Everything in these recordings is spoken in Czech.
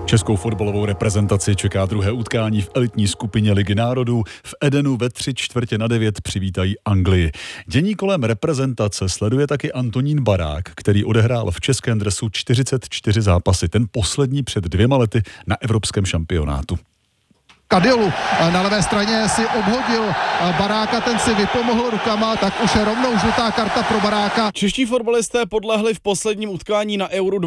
Českou fotbalovou reprezentaci čeká druhé utkání v elitní skupině Ligy národů. V Edenu ve 8:45 přivítají Anglii. Dění kolem reprezentace sleduje taky Antonín Barák, který odehrál v českém dresu 44 zápasy, ten poslední před 2 lety na evropském šampionátu. Kadiolu na levé straně si obhodil Baráka, ten si vypomohl rukama, tak už rovnou žlutá karta pro Baráka. Čeští fotbalisté podlehli v posledním utkání na Euro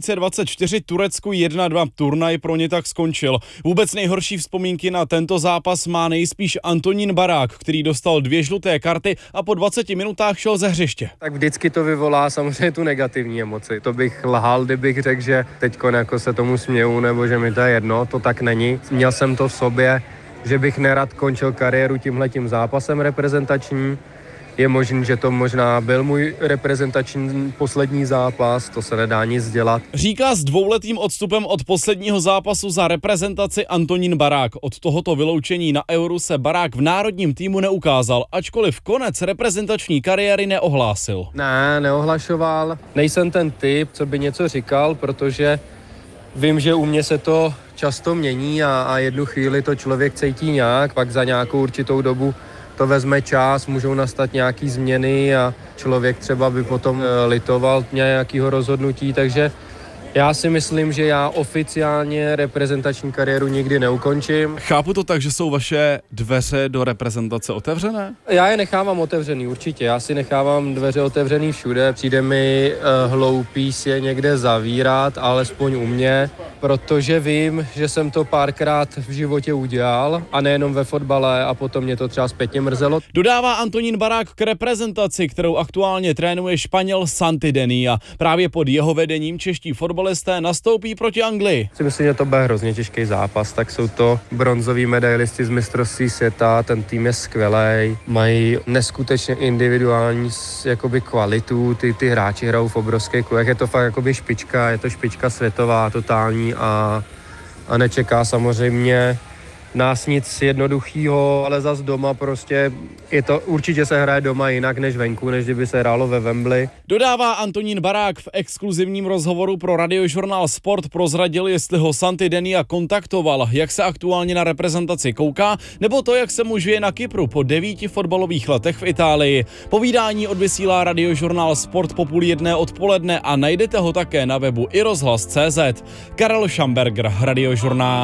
2024 Turecku 1-2. Turnaj pro ně tak skončil. Vůbec nejhorší vzpomínky na tento zápas má nejspíš Antonín Barák, který dostal 2 žluté karty a po 20 minutách šel ze hřiště. Tak vždycky to vyvolá samozřejmě tu negativní emoci. To bych lhal, kdybych řekl, že teďko jako se tomu směju nebo že mi to je jedno, to tak není. Měl jsem to v sobě, že bych nerad končil kariéru tímhletím zápasem reprezentační. Je možný, že to možná byl můj reprezentační poslední zápas, to se nedá nic dělat. Říká s 2letým odstupem od posledního zápasu za reprezentaci Antonín Barák. Od tohoto vyloučení na Euru se Barák v národním týmu neukázal, ačkoliv konec reprezentační kariéry neohlásil. Ne, neohlašoval. Nejsem ten typ, co by něco říkal, protože vím, že u mě se to často mění a jednu chvíli to člověk cítí nějak, pak za nějakou určitou dobu to vezme čas, můžou nastat nějaký změny a člověk třeba by potom litoval nějakého rozhodnutí, takže já si myslím, že já oficiálně reprezentační kariéru nikdy neukončím. Chápu to tak, že jsou vaše dveře do reprezentace otevřené? Já je nechávám otevřený, určitě. Já si nechávám dveře otevřený všude. Přijde mi hloupý si je někde zavírat, alespoň u mě, protože vím, že jsem to párkrát v životě udělal a nejenom ve fotbale a potom mě to třeba zpětně mrzelo. Dodává Antonín Barák k reprezentaci, kterou aktuálně trénuje Španěl Santi Dení a právě pod jeho vedením čeští fotbalisté nastoupí proti Anglii. Si myslím, že to bude hrozně těžký zápas, tak jsou to bronzoví medailisti z mistrovství světa, ten tým je skvělej, mají neskutečně individuální jakoby kvalitu, ty hráči hrajou v obrovských klubech, je to fakt jakoby špička, je to špička světová, totální a nečeká samozřejmě nás nic jednoduchýho, ale zas doma prostě určitě se hraje doma jinak než venku, než kdyby se hrálo ve Wembley. Dodává Antonín Barák. V exkluzivním rozhovoru pro Radiožurnál Sport prozradil, jestli ho Santi Denia kontaktoval, jak se aktuálně na reprezentaci kouká, nebo to, jak se mu žije na Kypru po 9 fotbalových letech v Itálii. Povídání odvysílá Radiožurnál Sport po 12:30 odpoledne a najdete ho také na webu iRozhlas.cz. Karel Šamberger, Radiožurnál.